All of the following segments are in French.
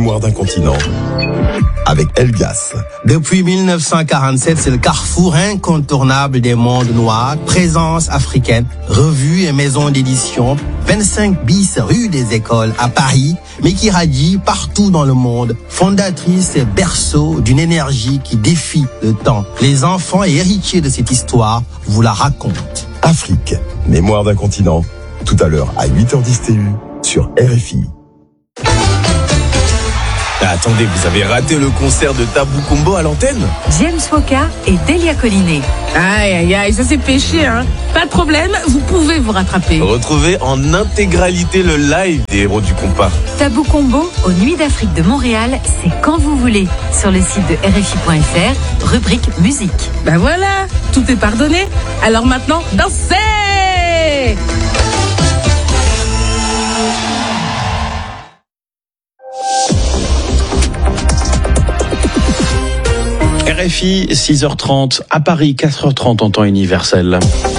Mémoire d'un continent, avec Elgas. Depuis 1947, c'est le carrefour incontournable des mondes noirs. Présence africaine, revues et maisons d'édition. 25 bis rue des Écoles à Paris, mais qui radie partout dans le monde. Fondatrice et berceau d'une énergie qui défie le temps. Les enfants et héritiers de cette histoire vous la racontent. Afrique, Mémoire d'un continent. Tout à l'heure à 8h10 TU sur RFI. Attendez, vous avez raté le concert de Tabou Combo à l'antenne? James Woka et Delia Collinet. Aïe, ça c'est péché, hein. Pas de problème, vous pouvez vous rattraper. Retrouvez en intégralité le live des héros du compas. Tabou Combo aux Nuits d'Afrique de Montréal, c'est quand vous voulez. Sur le site de RFI.fr, rubrique musique. Ben voilà, tout est pardonné. Alors maintenant, dansez! RFI, 6h30, à Paris, 4h30 en temps universel.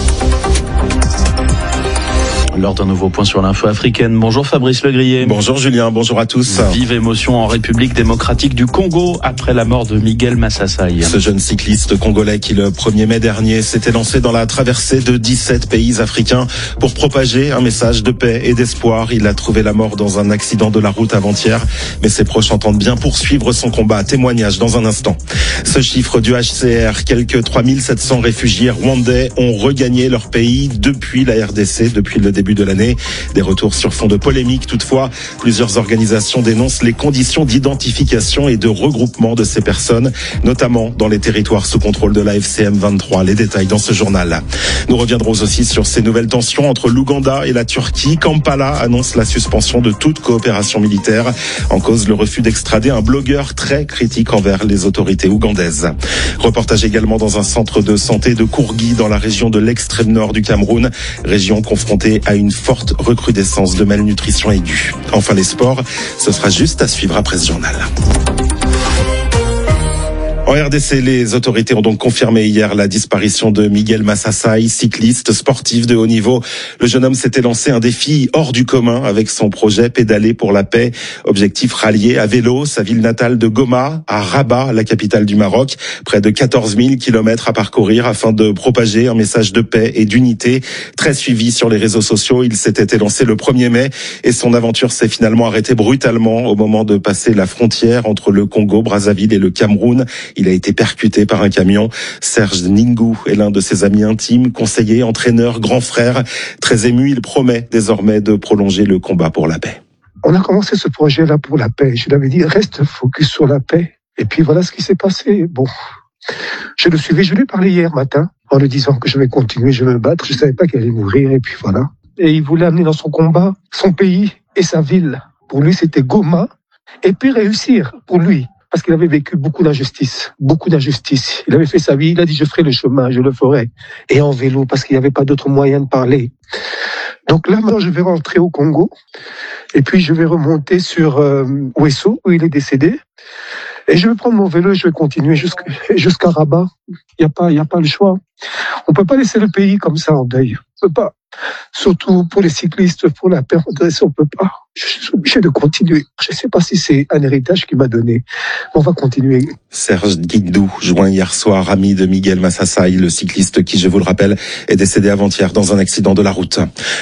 Lors d'un nouveau point sur l'info africaine. Bonjour Fabrice Legrier. Bonjour Julien, bonjour à tous. Vive émotion en République démocratique du Congo après la mort de Miguel Massasaï. Ce jeune cycliste congolais qui le 1er mai dernier s'était lancé dans la traversée de 17 pays africains pour propager un message de paix et d'espoir. Il a trouvé la mort dans un accident de la route avant-hier, mais ses proches entendent bien poursuivre son combat. Témoignage dans un instant. Ce chiffre du HCR, quelques 3700 réfugiés rwandais ont regagné leur pays depuis la RDC, depuis le début de l'année. Des retours sur fond de polémique. Toutefois, plusieurs organisations dénoncent les conditions d'identification et de regroupement de ces personnes, notamment dans les territoires sous contrôle de la FCM 23. Les détails dans ce journal. Nous reviendrons aussi sur ces nouvelles tensions entre l'Ouganda et la Turquie. Kampala annonce la suspension de toute coopération militaire. En cause, le refus d'extrader un blogueur très critique envers les autorités ougandaises. Reportage également dans un centre de santé de Kourgui, dans la région de l'extrême nord du Cameroun, région confrontée à une forte recrudescence de malnutrition aiguë. Enfin les sports, ce sera juste à suivre après ce journal. En RDC, les autorités ont donc confirmé hier la disparition de Miguel Massasaï, cycliste sportif de haut niveau. Le jeune homme s'était lancé un défi hors du commun avec son projet Pédaler pour la paix. Objectif rallier à vélo sa ville natale de Goma à Rabat, la capitale du Maroc. Près de 14 000 kilomètres à parcourir afin de propager un message de paix et d'unité. Très suivi sur les réseaux sociaux, il s'était lancé le 1er mai et son aventure s'est finalement arrêtée brutalement au moment de passer la frontière entre le Congo, Brazzaville et le Cameroun. Il a été percuté par un camion. Serge Ningou est l'un de ses amis intimes, conseiller, entraîneur, grand frère. Très ému, il promet désormais de prolonger le combat pour la paix. On a commencé ce projet-là pour la paix. Je lui avais dit, reste focus sur la paix. Et puis voilà ce qui s'est passé. Bon, je le suivais, je lui ai parlé hier matin en lui disant que je vais continuer, je vais me battre. Je savais pas qu'il allait mourir et puis voilà. Et il voulait amener dans son combat son pays et sa ville. Pour lui, c'était Goma. Et puis réussir pour lui. Parce qu'il avait vécu beaucoup d'injustices. Il avait fait sa vie, il a dit je ferai le chemin, je le ferai. Et en vélo, parce qu'il n'y avait pas d'autre moyen de parler. Donc là, maintenant, je vais rentrer au Congo. Et puis, je vais remonter sur Ouesso, où il est décédé. Et je vais prendre mon vélo et je vais continuer jusqu'à Rabat. Il n'y a pas le choix. On peut pas laisser le pays comme ça en deuil. On peut pas. Surtout pour les cyclistes, pour la paix, on peut pas. Je suis obligé de continuer. Je sais pas si c'est un héritage qu'il m'a donné. On va continuer. Serge Guigdou, joint hier soir, ami de Miguel Massasaï, le cycliste qui, je vous le rappelle, est décédé avant-hier dans un accident de la route.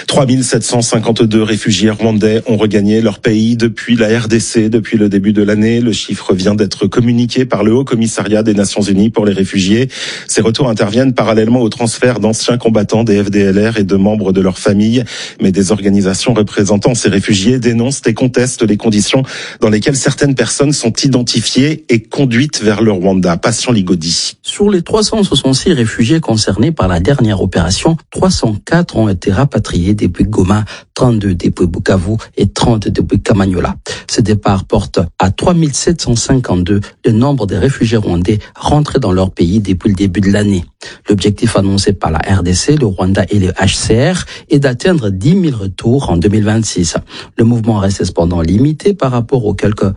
3752 réfugiés rwandais ont regagné leur pays depuis la RDC, depuis le début de l'année. Le chiffre vient d'être communiqué par le Haut Commissariat des Nations Unies pour les réfugiés. Ces retours interviennent parallèlement au transfert d'anciens combattants des FDLR et de membres de leur famille. Mais des organisations représentant ces réfugiés dénoncent et contestent les conditions dans lesquelles certaines personnes sont identifiées et conduites vers le Rwanda. Passion Ligodi. Sur les 366 réfugiés concernés par la dernière opération, 304 ont été rapatriés depuis Goma, 32 depuis Bukavu et 30 depuis Kamanyola. Ce départ porte à 3752 le nombre de réfugiés rwandais rentrés dans leur pays depuis le début de l'année. L'objectif L'objectif annoncé par la RDC, le Rwanda et le HCR est d'atteindre 10 000 retours en 2026. Le mouvement reste cependant limité par rapport aux quelques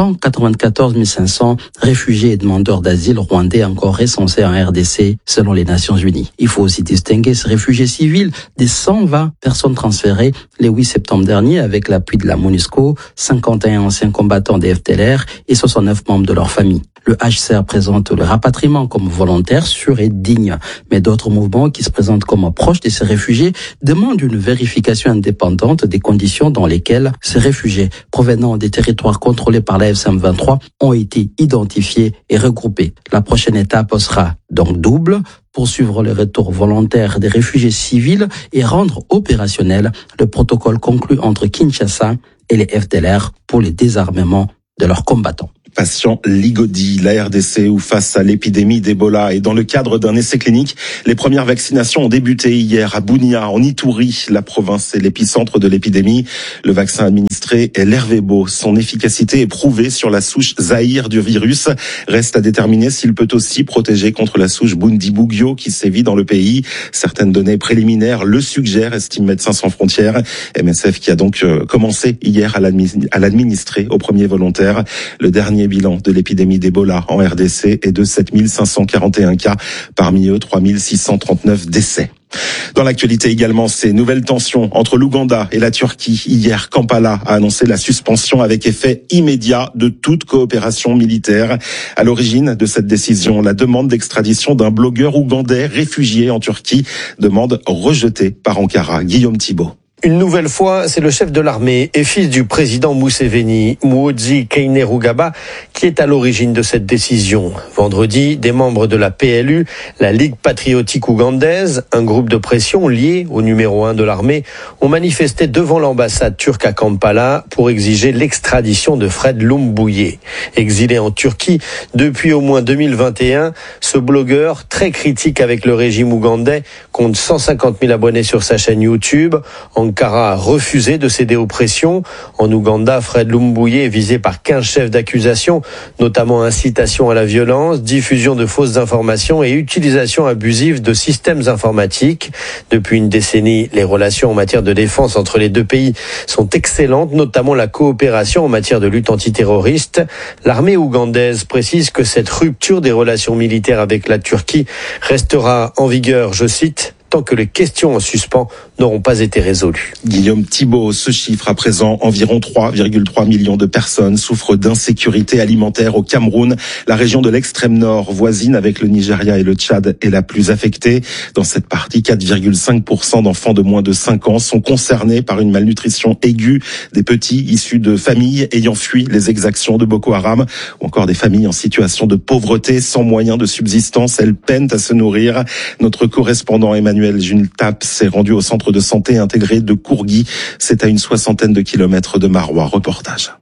194 500 réfugiés et demandeurs d'asile rwandais encore recensés en RDC selon les Nations Unies. Il faut aussi distinguer ces réfugiés civils des 120 personnes transférées le 8 septembre dernier avec l'appui de la MONUSCO, 51 anciens combattants des FDLR et 69 membres de leur famille. Le HCR présente le rapatriement comme volontaire, sûr et digne. Mais d'autres mouvements qui se présentent comme proches de ces réfugiés demandent une vérification indépendante des conditions dans lesquelles ces réfugiés provenant des territoires contrôlés par la FCM23 ont été identifiés et regroupés. La prochaine étape sera donc double: poursuivre le retour volontaire des réfugiés civils et rendre opérationnel le protocole conclu entre Kinshasa et les FDLR pour le désarmement de leurs combattants. Patient Ligodi, la RDC, où face à l'épidémie d'Ebola et dans le cadre d'un essai clinique, les premières vaccinations ont débuté hier à Bunia, en Ituri. La province est l'épicentre de l'épidémie. Le vaccin administré est l'Ervebo. Son efficacité est prouvée sur la souche Zaïre du virus. Reste à déterminer s'il peut aussi protéger contre la souche Bundibugyo qui sévit dans le pays. Certaines données préliminaires le suggèrent, estime Médecins sans frontières. MSF qui a donc commencé hier à l'administrer aux premiers volontaires. Le dernier bilan de l'épidémie d'Ebola en RDC est de 7541 cas, parmi eux 3639 décès. Dans l'actualité également, ces nouvelles tensions entre l'Ouganda et la Turquie. Hier, Kampala a annoncé la suspension avec effet immédiat de toute coopération militaire. À l'origine de cette décision, la demande d'extradition d'un blogueur ougandais réfugié en Turquie, demande rejetée par Ankara. Guillaume Thibault. Une nouvelle fois, c'est le chef de l'armée et fils du président Museveni, Muhoozi Kainerugaba, qui est à l'origine de cette décision. Vendredi, des membres de la PLU, la Ligue patriotique ougandaise, un groupe de pression lié au numéro 1 de l'armée, ont manifesté devant l'ambassade turque à Kampala pour exiger l'extradition de Fred Lumbuye. Exilé en Turquie depuis au moins 2021, ce blogueur, très critique avec le régime ougandais, compte 150 000 abonnés sur sa chaîne YouTube. Ankara a refusé de céder aux pressions. En Ouganda, Fred Lumbuye est visé par 15 chefs d'accusation, notamment incitation à la violence, diffusion de fausses informations et utilisation abusive de systèmes informatiques. Depuis une décennie, les relations en matière de défense entre les deux pays sont excellentes, notamment la coopération en matière de lutte antiterroriste. L'armée ougandaise précise que cette rupture des relations militaires avec la Turquie restera en vigueur, je cite, tant que les questions en suspens n'auront pas été résolues. Guillaume Thibault, ce chiffre à présent, environ 3,3 millions de personnes souffrent d'insécurité alimentaire au Cameroun. La région de l'extrême nord, voisine avec le Nigeria et le Tchad, est la plus affectée. Dans cette partie, 4,5% d'enfants de moins de 5 ans sont concernés par une malnutrition aiguë. Des petits issus de familles ayant fui les exactions de Boko Haram, ou encore des familles en situation de pauvreté, sans moyens de subsistance. Elles peinent à se nourrir. Notre correspondant Emmanuel Juntap s'est rendu au centre de santé intégré de Kourgui. C'est à une 60aine de kilomètres de Maroua. Reportage.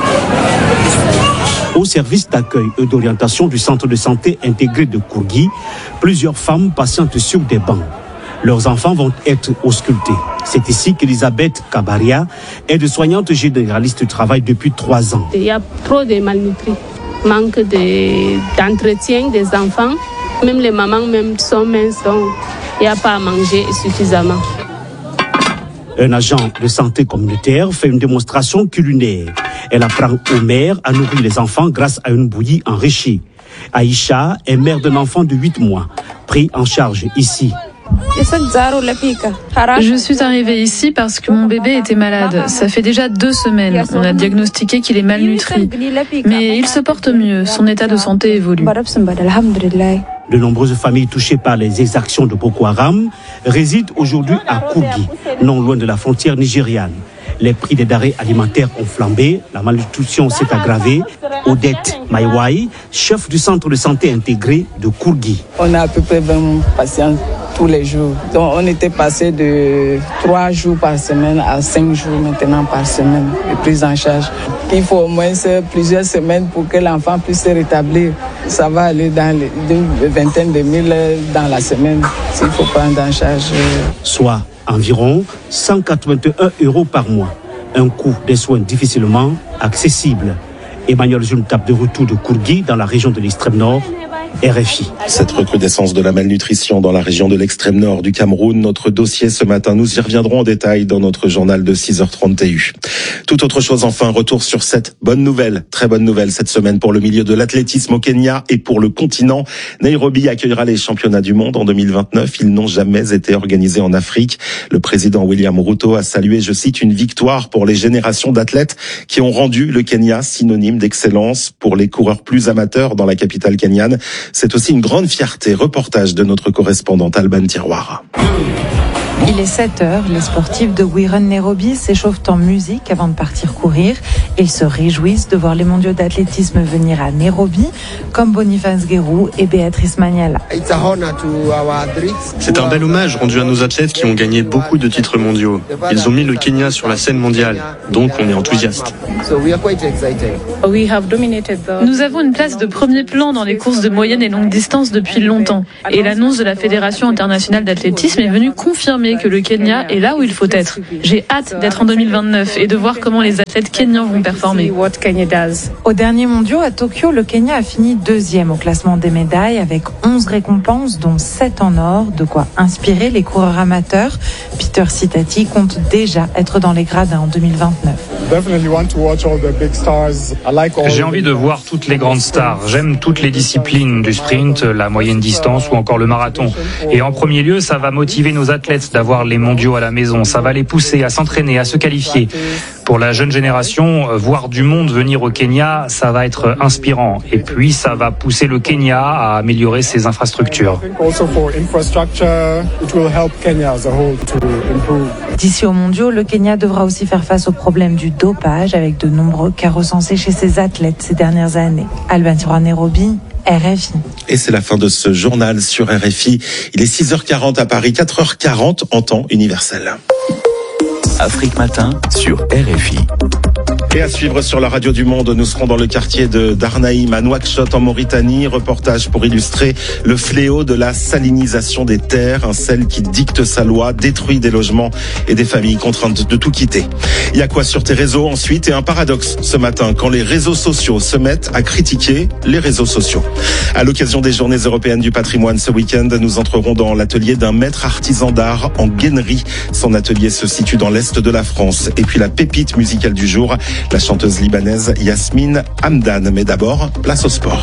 Au service d'accueil et d'orientation du centre de santé intégré de Kourgui, plusieurs femmes patientent sur des bancs. Leurs enfants vont être auscultés. C'est ici qu'Elisabeth Kabaria, aide-soignante généraliste, travaille depuis 3 ans. Il y a trop de malnutris, manque d'entretien des enfants. Même les mamans sont minces, donc il n'y a pas à manger suffisamment. Un agent de santé communautaire fait une démonstration culinaire. Elle apprend aux mères à nourrir les enfants grâce à une bouillie enrichie. Aïcha est mère d'un enfant de 8 mois, pris en charge ici. Je suis arrivée ici parce que mon bébé était malade. Ça fait déjà 2 semaines. On a diagnostiqué qu'il est malnutri. Mais il se porte mieux. Son état de santé évolue. De nombreuses familles touchées par les exactions de Boko Haram résident aujourd'hui à Kourgui, non loin de la frontière nigériane. Les prix des denrées alimentaires ont flambé, la malnutrition s'est aggravée. Odette Maïwaï, chef du centre de santé intégré de Kourgui. On a à peu près 20 patients tous les jours. Donc on était passé de 3 jours par semaine à 5 jours maintenant par semaine de prise en charge. Il faut au moins plusieurs semaines pour que l'enfant puisse se rétablir. Ça va aller dans une vingtaine de mille dans la semaine s'il faut prendre en charge. Soit environ 181 € par mois. Un coût des soins difficilement accessible. Emmanuel Juntap de retour de Kourgui dans la région de l'extrême nord RFI. Cette recrudescence de la malnutrition dans la région de l'extrême nord du Cameroun, notre dossier ce matin, nous y reviendrons en détail dans notre journal de 6h30 TU. Tout autre chose enfin, retour sur cette bonne nouvelle, très bonne nouvelle cette semaine pour le milieu de l'athlétisme au Kenya et pour le continent. Nairobi accueillera les championnats du monde en 2029. Ils n'ont jamais été organisés en Afrique. Le président William Ruto a salué, je cite, une victoire pour les générations d'athlètes qui ont rendu le Kenya synonyme d'excellence pour les coureurs plus amateurs dans la capitale kenyane. C'est aussi une grande fierté. Reportage de notre correspondante Alban Tiroir. Il est 7h, les sportifs de We Run Nairobi s'échauffent en musique avant de partir courir. Ils se réjouissent de voir les mondiaux d'athlétisme venir à Nairobi, comme Boniface Guérou et Béatrice Maniala. C'est un bel hommage rendu à nos athlètes qui ont gagné beaucoup de titres mondiaux. Ils ont mis le Kenya sur la scène mondiale, donc on est enthousiaste. Nous avons une place de premier plan dans les courses de moyenne et longue distance depuis longtemps. Et l'annonce de la Fédération internationale d'athlétisme est venue confirmer que le Kenya est là où il faut être. J'ai hâte d'être en 2029 et de voir comment les athlètes kenyans vont performer. Aux derniers mondiaux à Tokyo, le Kenya a fini 2e au classement des médailles avec 11 récompenses, dont 7 en or, de quoi inspirer les coureurs amateurs. Peter Sitati compte déjà être dans les gradins en 2029. J'ai envie de voir toutes les grandes stars. J'aime toutes les disciplines du sprint, la moyenne distance ou encore le marathon. Et en premier lieu, ça va motiver nos athlètes d'avoir les mondiaux à la maison. Ça va les pousser à s'entraîner, à se qualifier. Pour la jeune génération, voir du monde venir au Kenya, ça va être inspirant. Et puis, ça va pousser le Kenya à améliorer ses infrastructures. D'ici aux mondiaux, le Kenya devra aussi faire face au problème du dopage avec de nombreux cas recensés chez ses athlètes ces dernières années. Alban Tiroir, Nairobi, RFI. Et c'est la fin de ce journal sur RFI. Il est 6h40 à Paris, 4h40 en temps universel. Afrique Matin sur RFI. Et à suivre sur la radio du Monde, nous serons dans le quartier de Darnaïm à Nouakchott en Mauritanie. Reportage pour illustrer le fléau de la salinisation des terres, un sel qui dicte sa loi, détruit des logements et des familles contraintes de tout quitter. Il y a quoi sur tes réseaux ensuite? Et un paradoxe ce matin, quand les réseaux sociaux se mettent à critiquer les réseaux sociaux. À l'occasion des Journées européennes du patrimoine ce week-end, nous entrerons dans l'atelier d'un maître artisan d'art en Guennerie. Son atelier se situe dans l'est de la France. Et puis la pépite musicale du jour, la chanteuse libanaise Yasmine Hamdan. Mais d'abord, place au sport.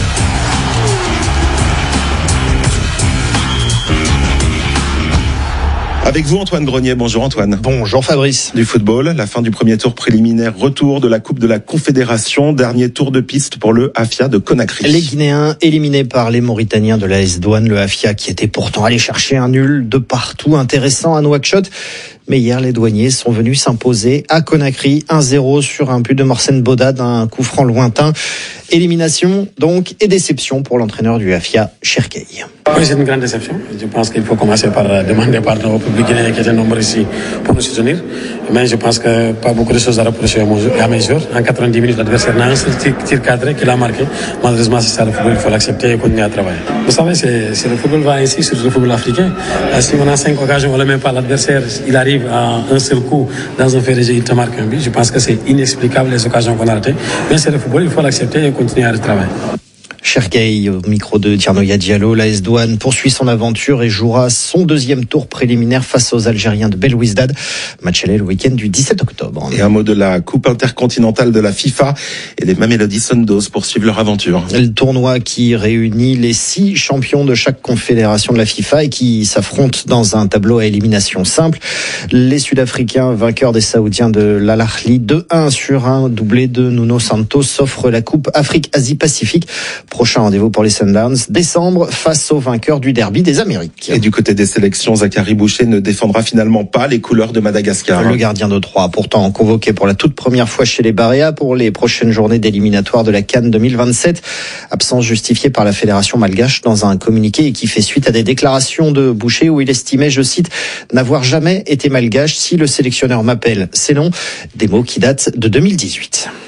Avec vous Antoine Grenier, bonjour Antoine. Bonjour Fabrice. Du football, la fin du premier tour préliminaire, retour de la Coupe de la Confédération, dernier tour de piste pour le Hafia de Conakry. Les Guinéens éliminés par les Mauritaniens de l'AS Douane, le Hafia qui était pourtant allé chercher un nul de partout intéressant à Nouakchott. Mais hier, les douaniers sont venus s'imposer à Conakry 1-0 sur un but de Morsen Boda d'un coup franc lointain. Élimination donc et déception pour l'entraîneur du Hafia, Cherkei. Oui, c'est une grande déception. Je pense qu'il faut commencer par demander pardon au public guinéen qui était nombreux ici pour nous soutenir. Mais je pense que pas beaucoup de choses à reprocher à mes joueurs. En 90 minutes, l'adversaire n'a un seul tir cadré qu'il a marqué. Malheureusement, c'est ça le football, il faut l'accepter et continuer à travailler. Vous savez, si le football va ainsi, sur le football africain, si on a 5 occasions, on ne le met pas, l'adversaire, il arrive à un seul coup dans un fait de jeu, il te marque un but. Je pense que c'est inexplicable les occasions qu'on a ratées. Mais c'est le football, il faut l'accepter et continuer à travailler. Cherkei, au micro de Tiernoya Diallo, l'AS Douane poursuit son aventure et jouera son deuxième tour préliminaire face aux Algériens de Belouizdad. Match aller le week-end du 17 octobre. Et un mot de la Coupe intercontinentale de la FIFA et les Mamelody Sundowns poursuivent leur aventure. Le tournoi qui réunit les 6 champions de chaque confédération de la FIFA et qui s'affrontent dans un tableau à élimination simple. Les Sud-Africains, vainqueurs des Saoudiens de l'Al Ahly 2-1 sur un doublé de Nuno Santos, s'offrent la Coupe Afrique-Asie-Pacifique. Prochain rendez-vous pour les Sundowns, décembre, face aux vainqueurs du derby des Amériques. Et du côté des sélections, Zachary Boucher ne défendra finalement pas les couleurs de Madagascar. Le gardien de Troyes, pourtant convoqué pour la toute première fois chez les Baréas pour les prochaines journées d'éliminatoire de la CAN 2027. Absence justifiée par la fédération malgache dans un communiqué et qui fait suite à des déclarations de Boucher où il estimait, je cite, n'avoir jamais été malgache si le sélectionneur m'appelle. C'est long, des mots qui datent de 2018.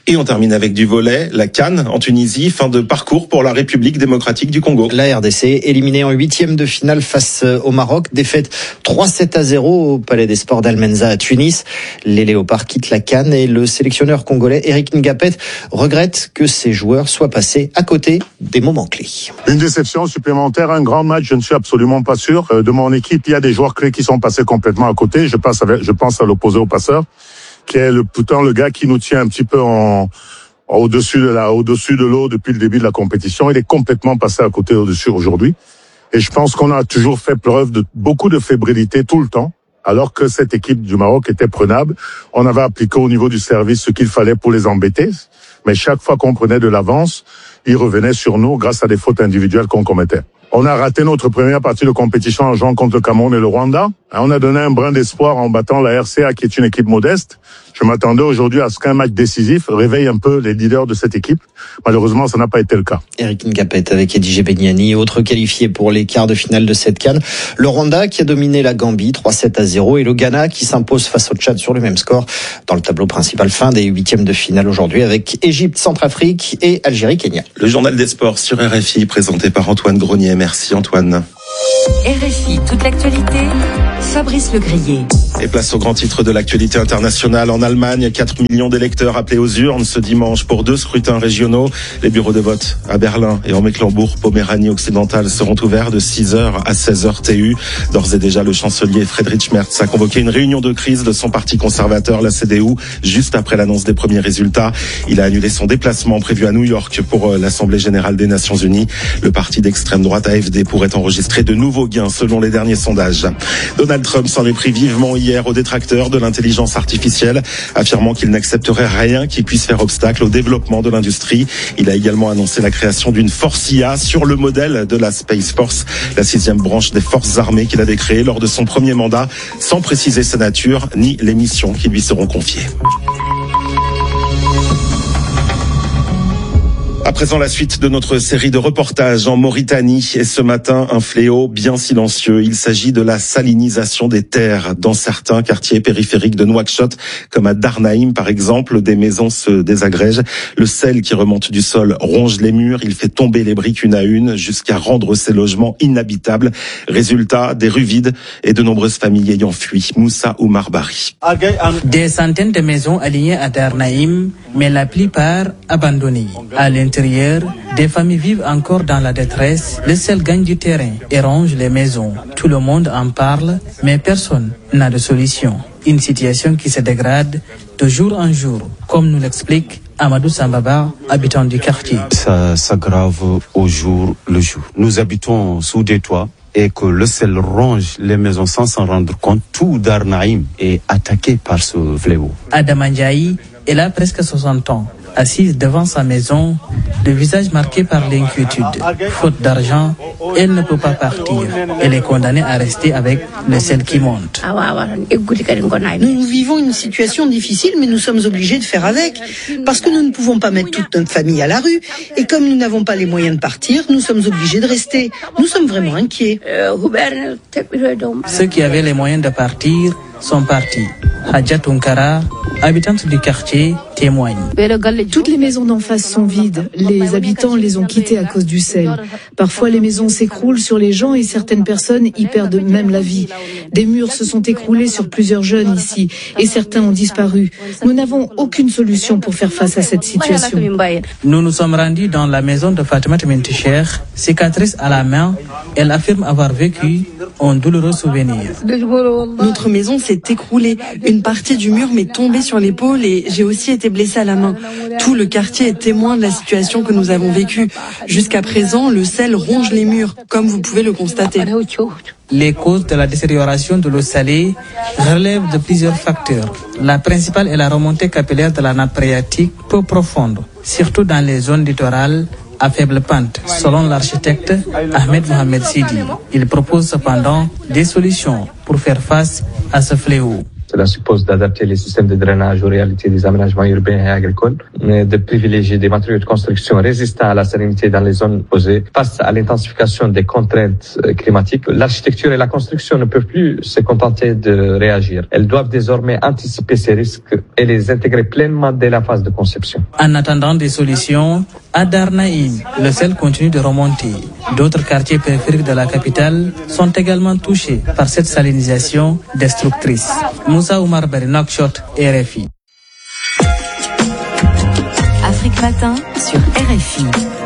Et on termine avec du volley, la CAN en Tunisie, fin de parcours pour la République démocratique du Congo. La RDC éliminée en 8e de finale face au Maroc, défaite 3-7-0 au Palais des Sports d'Al-Menza à Tunis. Les Léopards quittent la CAN et le sélectionneur congolais Eric Ngapet regrette que ses joueurs soient passés à côté des moments clés. Une déception supplémentaire, un grand match, je ne suis absolument pas sûr. De mon équipe, il y a des joueurs clés qui sont passés complètement à côté. Je pense à l'opposé au passeur, qui est pourtant le gars qui nous tient un petit peu au-dessus de l'eau depuis le début de la compétition. Il est complètement passé à côté au-dessus aujourd'hui. Et je pense qu'on a toujours fait preuve de beaucoup de fébrilité tout le temps, alors que cette équipe du Maroc était prenable. On avait appliqué au niveau du service ce qu'il fallait pour les embêter. Mais chaque fois qu'on prenait de l'avance, ils revenaient sur nous grâce à des fautes individuelles qu'on commettait. On a raté notre première partie de compétition en jouant contre le Cameroun et le Rwanda. On a donné un brin d'espoir en battant la RCA, qui est une équipe modeste. Je m'attendais aujourd'hui à ce qu'un match décisif réveille un peu les leaders de cette équipe. Malheureusement, ça n'a pas été le cas. Eric Ngapet avec Edige Beniani, autre qualifié pour les quarts de finale de cette CAN. Le Rwanda qui a dominé la Gambie 3-7-0 et le Ghana qui s'impose face au Tchad sur le même score dans le tableau principal. Fin des 8e de finale aujourd'hui avec Égypte, Centrafrique et Algérie-Kenya. Le journal des sports sur RFI présenté par Antoine Grenier. Merci Antoine. RFI, toute l'actualité, Fabrice Legrier. Et place au grand titre de l'actualité internationale. En Allemagne, 4 millions d'électeurs appelés aux urnes ce dimanche pour 2 scrutins régionaux. Les bureaux de vote à Berlin et en Mecklembourg-Poméranie occidentale seront ouverts de 6h à 16h TU. D'ores et déjà, le chancelier Friedrich Merz a convoqué une réunion de crise de son parti conservateur, la CDU, juste après l'annonce des premiers résultats. Il a annulé son déplacement prévu à New York pour l'Assemblée générale des Nations unies. Le parti d'extrême droite AfD pourrait enregistrer de nouveaux gains selon les derniers sondages. Donald Trump s'en est pris vivement hier aux détracteurs de l'intelligence artificielle, affirmant qu'il n'accepterait rien qui puisse faire obstacle au développement de l'industrie. Il a également annoncé la création d'une force IA sur le modèle de la Space Force, la 6e branche des forces armées qu'il avait créée lors de son premier mandat, sans préciser sa nature ni les missions qui lui seront confiées. À présent, la suite de notre série de reportages en Mauritanie. Et ce matin, un fléau bien silencieux. Il s'agit de la salinisation des terres. Dans certains quartiers périphériques de Nouakchott, comme à Darnaïm par exemple, des maisons se désagrègent. Le sel qui remonte du sol ronge les murs. Il fait tomber les briques une à une jusqu'à rendre ces logements inhabitables. Résultat, des rues vides et de nombreuses familles ayant fui. Moussa Oumar Bari. Des centaines de maisons alignées à Darnaïm, mais la plupart abandonnées. À l'intérieur, des familles vivent encore dans la détresse. Le sel gagne du terrain et ronge les maisons. Tout le monde en parle, mais personne n'a de solution. Une situation qui se dégrade de jour en jour, comme nous l'explique Amadou Sambaba, habitant du quartier. Ça s'aggrave au jour le jour. Nous habitons sous des toits et que le sel ronge les maisons sans s'en rendre compte. Tout Darnaïm est attaqué par ce fléau. Adama Ndiaye, elle a presque 60 ans. Assise devant sa maison, le visage marqué par l'inquiétude. Faute d'argent, elle ne peut pas partir. Elle est condamnée à rester avec le sel qui monte. Nous vivons une situation difficile, mais nous sommes obligés de faire avec. Parce que nous ne pouvons pas mettre toute notre famille à la rue. Et comme nous n'avons pas les moyens de partir, nous sommes obligés de rester. Nous sommes vraiment inquiets. Ceux qui avaient les moyens de partir sont partis. Hadja Tunkara, habitante du quartier, témoigne. Toutes les maisons d'en face sont vides. Les habitants les ont quittées à cause du sel. Parfois, les maisons s'écroulent sur les gens et certaines personnes y perdent même la vie. Des murs se sont écroulés sur plusieurs jeunes ici et certains ont disparu. Nous n'avons aucune solution pour faire face à cette situation. Nous nous sommes rendus dans la maison de Fatima Minticher, cicatrice à la main. Elle affirme avoir vécu un douloureux souvenir. Notre maison s'est écroulée. Une partie du mur m'est tombée sur l'épaule et j'ai aussi été blessée à la main. Tout le quartier est témoin de la situation que nous avons vécue. Jusqu'à présent, le sel ronge les murs, comme vous pouvez le constater. Les causes de la détérioration de l'eau salée relèvent de plusieurs facteurs. La principale est la remontée capillaire de la nappe phréatique peu profonde, surtout dans les zones littorales à faible pente, selon l'architecte Ahmed Mohamed Sidi. Il propose cependant des solutions pour faire face à ce fléau. Cela suppose d'adapter les systèmes de drainage aux réalités des aménagements urbains et agricoles, de privilégier des matériaux de construction résistants à la salinité dans les zones posées. Face à l'intensification des contraintes climatiques, l'architecture et la construction ne peuvent plus se contenter de réagir. Elles doivent désormais anticiper ces risques et les intégrer pleinement dès la phase de conception. En attendant des solutions, à Darnaïm, le sel continue de remonter. D'autres quartiers périphériques de la capitale sont également touchés par cette salinisation destructrice. Moussa Oumar Bari, Nouakchott, RFI. Afrique Matin sur RFI.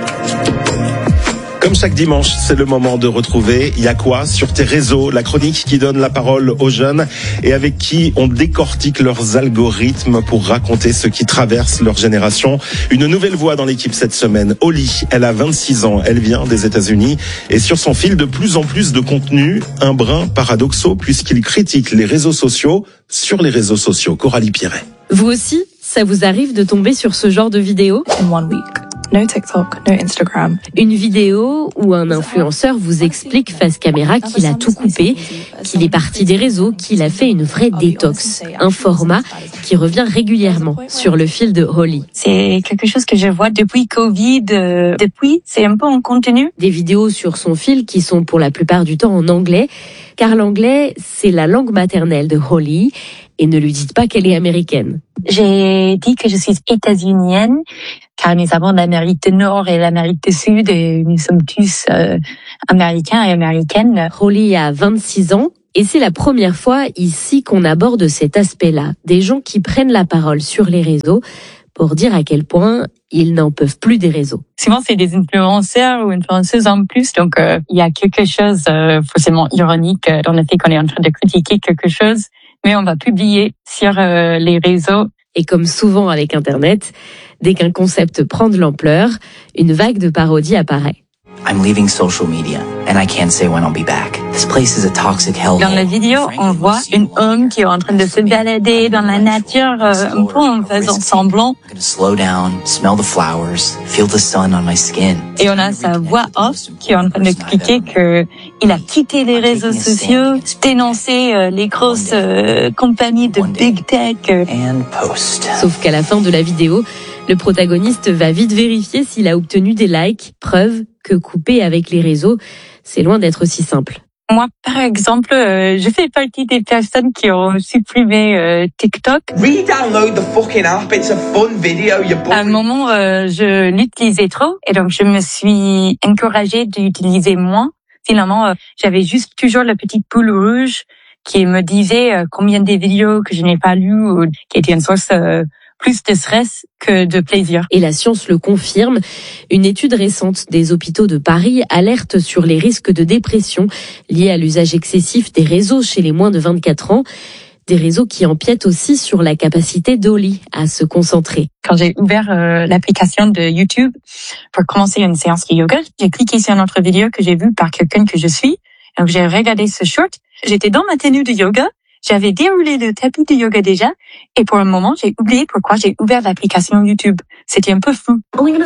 Comme chaque dimanche, c'est le moment de retrouver Yakwa sur tes réseaux, la chronique qui donne la parole aux jeunes et avec qui on décortique leurs algorithmes pour raconter ce qui traverse leur génération. Une nouvelle voix dans l'équipe cette semaine, Oli. Elle a 26 ans, elle vient des États-Unis et sur son fil de plus en plus de contenu, un brin paradoxaux puisqu'il critique les réseaux sociaux sur les réseaux sociaux. Coralie Pierret. Vous aussi, ça vous arrive de tomber sur ce genre de vidéo? In 1 week. No TikTok, no Instagram. Une vidéo où un influenceur vous explique face caméra qu'il a tout coupé, qu'il est parti des réseaux, qu'il a fait une vraie détox. Un format qui revient régulièrement sur le fil de Holly. C'est quelque chose que je vois depuis Covid. Depuis, c'est un peu en continu. Des vidéos sur son fil qui sont pour la plupart du temps en anglais, car l'anglais, c'est la langue maternelle de Holly. Et ne lui dites pas qu'elle est américaine. J'ai dit que je suis états-unienne, car nous avons l'Amérique du Nord et l'Amérique du Sud, et nous sommes tous américains et américaines. Holly a 26 ans, et c'est la première fois ici qu'on aborde cet aspect-là. Des gens qui prennent la parole sur les réseaux pour dire à quel point ils n'en peuvent plus des réseaux. Souvent, c'est des influenceurs ou influenceuses en plus, donc il y a quelque chose forcément ironique dans le fait qu'on est en train de critiquer quelque chose, mais on va publier sur les réseaux. Et comme souvent avec Internet, dès qu'un concept prend de l'ampleur, une vague de parodies apparaît. I'm leaving social media and I can't say when I'll be back. This place is a toxic hellhole. Dans la vidéo, on voit un homme qui est en train de se balader dans la nature, un peu en faisant semblant. I'm gonna slow down, smell the flowers, feel the sun on my skin. Et on a sa voix off qui est en train d'expliquer que il a quitté les réseaux sociaux, dénoncé les grosses compagnies de big tech. And post. Sauf qu'à la fin de la vidéo, le protagoniste va vite vérifier s'il a obtenu des likes, preuve que couper avec les réseaux, c'est loin d'être aussi simple. Moi, par exemple, je fais partie des personnes qui ont supprimé TikTok. Re-download the fucking app, it's a fun video. À un moment, je l'utilisais trop et donc je me suis encouragée d'utiliser moins. Finalement, j'avais juste toujours la petite boule rouge qui me disait combien des vidéos que je n'ai pas lues ou qui étaient une source plus de stress que de plaisir. Et la science le confirme. Une étude récente des hôpitaux de Paris alerte sur les risques de dépression liés à l'usage excessif des réseaux chez les moins de 24 ans. Des réseaux qui empiètent aussi sur la capacité d'Oli à se concentrer. Quand j'ai ouvert l'application de YouTube pour commencer une séance de yoga, j'ai cliqué sur une autre vidéo que j'ai vue par quelqu'un que je suis. Donc j'ai regardé ce short. J'étais dans ma tenue de yoga. J'avais déroulé le tapis de yoga déjà, et pour un moment, j'ai oublié pourquoi j'ai ouvert l'application YouTube. C'était un peu fou.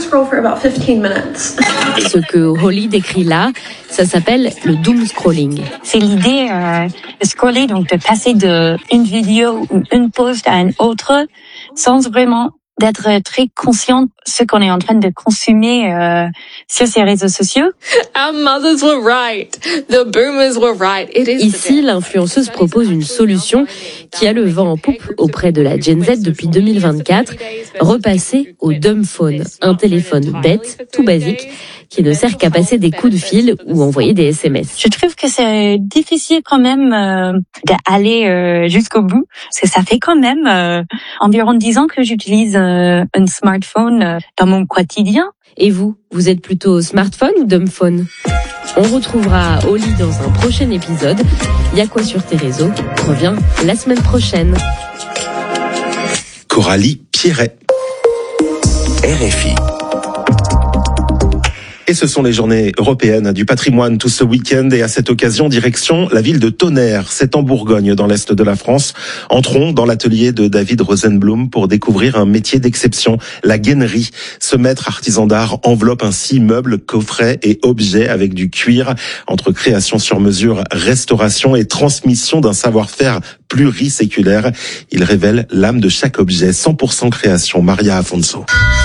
Ce que Holly décrit là, ça s'appelle le doom scrolling. C'est l'idée de scroller, donc de passer de une vidéo ou une post à une autre, sans vraiment d'être très conscient de ce qu'on est en train de consommer sur ces réseaux sociaux. Our mothers were right. The boomers were right. Ici, l'influenceuse propose une solution qui a le vent en poupe auprès de la Gen Z depuis 2024, repasser au dumb phone, un téléphone bête, tout basique, qui ne sert qu'à passer des coups de fil ou envoyer des SMS. Je trouve que c'est difficile quand même d'aller jusqu'au bout, parce que ça fait quand même environ 10 ans que j'utilise un smartphone dans mon quotidien. Et vous êtes plutôt smartphone ou dumb phone? On retrouvera Oli dans un prochain épisode. Yakwa sur tes réseaux revient la semaine prochaine. Coralie Pierret. RFI. Et ce sont les journées européennes du patrimoine tout ce week-end. Et à cette occasion, direction la ville de Tonnerre. C'est en Bourgogne, dans l'est de la France. Entrons dans l'atelier de David Rosenblum pour découvrir un métier d'exception, la gainerie. Ce maître artisan d'art enveloppe ainsi meubles, coffrets et objets avec du cuir. Entre création sur mesure, restauration et transmission d'un savoir-faire pluriséculaire, il révèle l'âme de chaque objet. 100% création. Maria Afonso.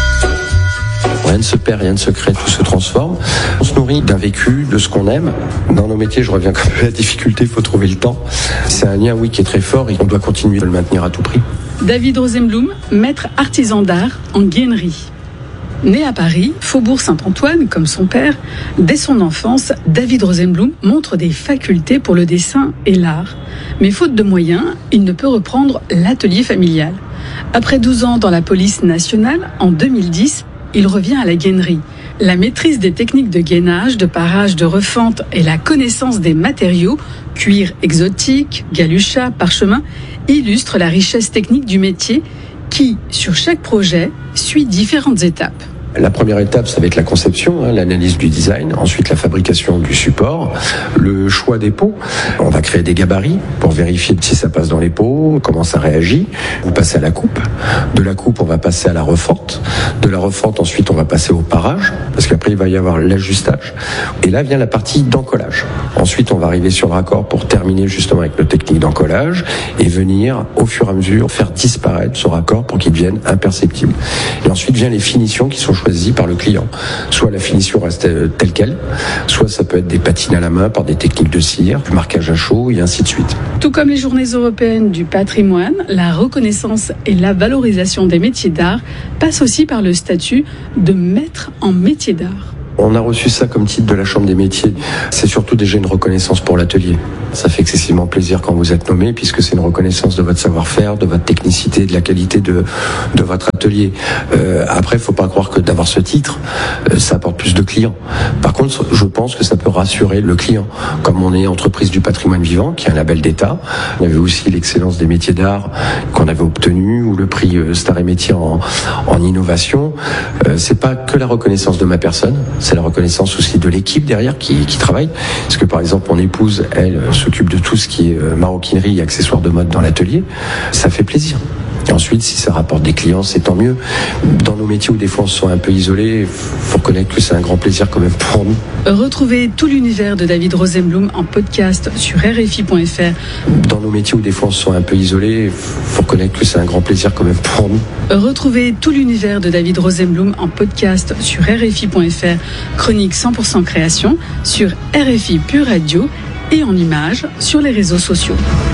Rien ne se perd, rien ne se crée, tout se transforme. On se nourrit d'un vécu, de ce qu'on aime. Dans nos métiers, je reviens quand même à la difficulté, il faut trouver le temps. C'est un lien, oui, qui est très fort et on doit continuer de le maintenir à tout prix. David Rosenblum, maître artisan d'art en gainerie. Né à Paris, faubourg Saint-Antoine, comme son père, dès son enfance, David Rosenblum montre des facultés pour le dessin et l'art. Mais faute de moyens, il ne peut reprendre l'atelier familial. Après 12 ans dans la police nationale, en 2010, il revient à la gainerie. La maîtrise des techniques de gainage, de parage, de refente et la connaissance des matériaux, cuir exotique, galucha, parchemin, illustrent la richesse technique du métier qui, sur chaque projet, suit différentes étapes. La première étape, ça va être la conception, l'analyse du design, ensuite la fabrication du support, le choix des pots. On va créer des gabarits pour vérifier si ça passe dans les pots, comment ça réagit. On passe à la coupe. De la coupe, on va passer à la refente. De la refente, ensuite, on va passer au parage, parce qu'après, il va y avoir l'ajustage. Et là vient la partie d'encollage. Ensuite, on va arriver sur le raccord pour terminer justement avec nos techniques d'encollage et venir, au fur et à mesure, faire disparaître ce raccord pour qu'il devienne imperceptible. Et ensuite, vient les finitions qui sont choisies par le client. Soit la finition reste telle quelle, soit ça peut être des patines à la main par des techniques de cire, du marquage à chaud et ainsi de suite. Tout comme les journées européennes du patrimoine, la reconnaissance et la valorisation des métiers d'art passent aussi par le statut de maître en métier d'art. On a reçu ça comme titre de la Chambre des métiers. C'est surtout déjà une reconnaissance pour l'atelier. Ça fait excessivement plaisir quand vous êtes nommé, puisque c'est une reconnaissance de votre savoir-faire, de votre technicité, de la qualité de votre atelier. Après, il ne faut pas croire que d'avoir ce titre, ça apporte plus de clients. Par contre, je pense que ça peut rassurer le client. Comme on est entreprise du patrimoine vivant, qui est un label d'État, on avait aussi l'excellence des métiers d'art qu'on avait obtenu, ou le prix Star et Métiers en innovation. C'est pas que la reconnaissance de ma personne, c'est la reconnaissance aussi de l'équipe derrière qui travaille. Parce que par exemple, mon épouse, elle, s'occupe de tout ce qui est maroquinerie et accessoires de mode dans l'atelier. Ça fait plaisir. Et ensuite, si ça rapporte des clients, c'est tant mieux. Dans nos métiers où des fois on se sent un peu isolé, il faut reconnaître que c'est un grand plaisir quand même pour nous. Retrouvez tout l'univers de David Rosenblum en podcast sur RFI.fr. Dans nos métiers où des fois on se sent un peu isolé, il faut reconnaître que c'est un grand plaisir quand même pour nous. Retrouvez tout l'univers de David Rosenblum en podcast sur RFI.fr. Chronique 100% création sur RFI Pure Radio et en images sur les réseaux sociaux.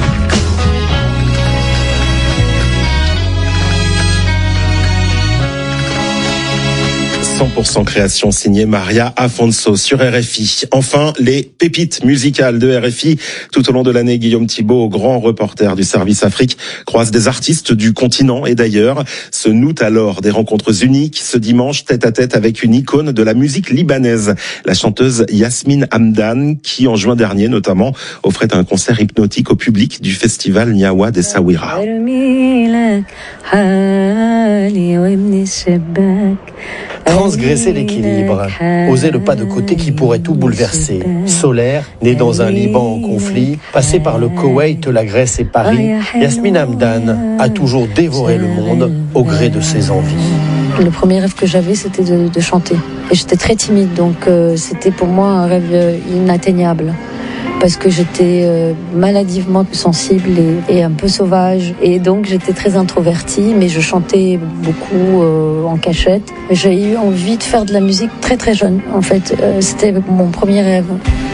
100% création signée Maria Afonso sur RFI. Enfin, les pépites musicales de RFI. Tout au long de l'année, Guillaume Thibault, grand reporter du service Afrique, croise des artistes du continent et d'ailleurs. Se nouent alors des rencontres uniques ce dimanche, tête à tête avec une icône de la musique libanaise, la chanteuse Yasmine Hamdan, qui en juin dernier notamment offrait un concert hypnotique au public du festival Niawa des Sawira. Transgresser l'équilibre, oser le pas de côté qui pourrait tout bouleverser. Solaire, née dans un Liban en conflit, passée par le Koweït, la Grèce et Paris, Yasmine Hamdan a toujours dévoré le monde au gré de ses envies. Le premier rêve que j'avais, c'était de chanter. Et j'étais très timide, donc c'était pour moi un rêve inatteignable. Parce que j'étais maladivement sensible et un peu sauvage. Et donc j'étais très introvertie, mais je chantais beaucoup en cachette. J'ai eu envie de faire de la musique très très jeune, en fait. C'était mon premier rêve.